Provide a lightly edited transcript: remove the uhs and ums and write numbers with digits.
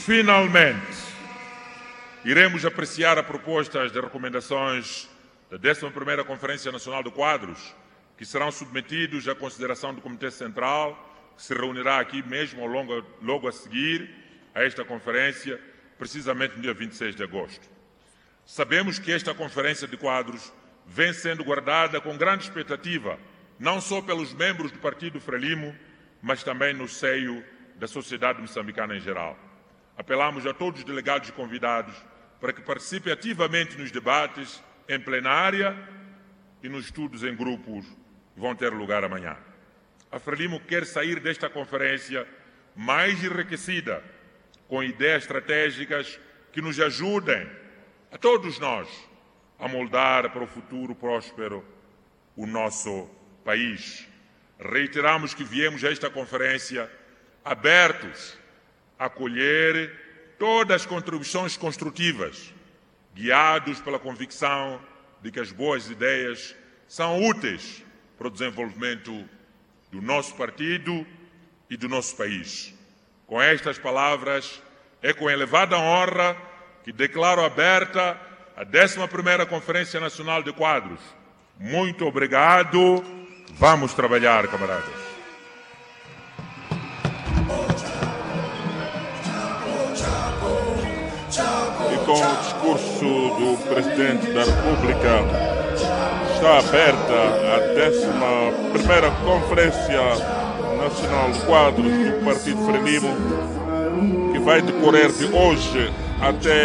Finalmente, iremos apreciar as propostas de recomendações da 11ª Conferência Nacional de Quadros, que serão submetidos à consideração do Comitê Central, que se reunirá aqui mesmo logo a seguir a esta conferência, precisamente no dia 26 de agosto. Sabemos que esta Conferência de Quadros vem sendo guardada com grande expectativa, não só pelos membros do Partido Frelimo, mas também no seio da sociedade moçambicana em geral. Apelamos a todos os delegados e convidados para que participem ativamente nos debates em plenária e nos estudos em grupos que vão ter lugar amanhã. A Frelimo quer sair desta conferência mais enriquecida, com ideias estratégicas que nos ajudem, a todos nós, a moldar para o futuro próspero o nosso país. Reiteramos que viemos a esta conferência abertos a acolher todas as contribuições construtivas, guiados pela convicção de que as boas ideias são úteis para o desenvolvimento do nosso partido e do nosso país. Com estas palavras, é com elevada honra que declaro aberta a 11ª Conferência Nacional de Quadros. Muito obrigado. Vamos trabalhar, camaradas. E com o discurso do Presidente da República, está aberta a 11ª Conferência Nacional de Quadros do Partido Frelimo, que vai decorrer de hoje até